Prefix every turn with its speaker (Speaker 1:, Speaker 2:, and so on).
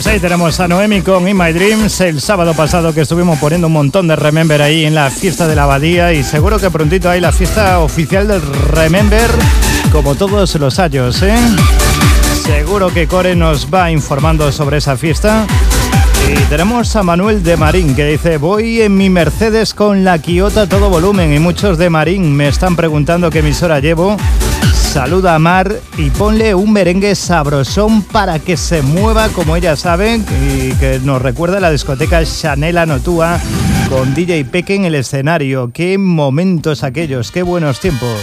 Speaker 1: Pues ahí tenemos a Noemi con In My Dreams. El sábado pasado que estuvimos poniendo un montón de Remember ahí en la fiesta de la Abadía, y seguro que prontito hay la fiesta oficial del Remember como todos los años, ¿eh? Seguro que Core nos va informando sobre esa fiesta. Y tenemos a Manuel de Marín que dice: voy en mi Mercedes con la Quiota a todo volumen, y muchos de Marín me están preguntando qué emisora llevo. Saluda a Mar y ponle un merengue sabrosón para que se mueva, como ella sabe, y que nos recuerda la discoteca Chanel Anotua con DJ Peque en el escenario. Qué momentos aquellos, qué buenos tiempos.